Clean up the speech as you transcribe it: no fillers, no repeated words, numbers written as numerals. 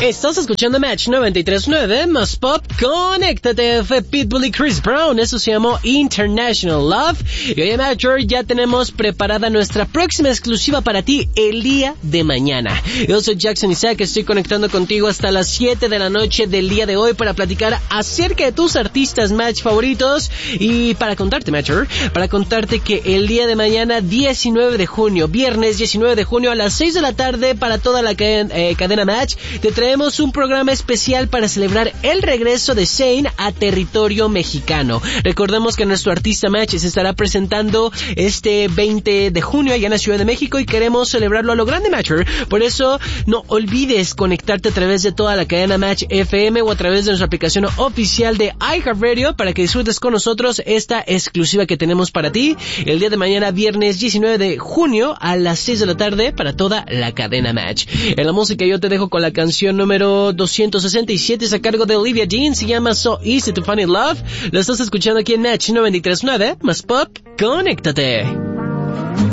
Estás escuchando Match 93.9 más Pop. Conéctate, fue Pitbull y Chris Brown. Eso se llamó International Love. Y hoy en Matcher ya tenemos preparada nuestra próxima exclusiva para ti el día de mañana. Yo soy Jackson Isaac, estoy conectando contigo hasta las 7 de la noche del día de hoy para platicar acerca de tus artistas Match favoritos. Y para contarte, Matcher, para contarte que el día de mañana, 19 de junio, viernes 19 de junio a las 6 de la tarde para toda la cadena Match, te traemos un programa especial para celebrar el regreso de Zayn a territorio mexicano. Recordemos que nuestro artista Match se estará presentando este 20 de junio allá en la Ciudad de México y queremos celebrarlo a lo grande, Matcher. Por eso no olvides conectarte a través de toda la cadena Match FM o a través de nuestra aplicación oficial de iHeartRadio para que disfrutes con nosotros esta exclusiva que tenemos para ti el día de mañana, viernes 19 de junio a las 6 de la tarde para toda la cadena Match. En la música yo te dejo con la canción número 267, es a cargo de Olivia Dean, se llama So Easy to Find in Love. Lo estás escuchando aquí en Match 93.9 más Pop. Conéctate.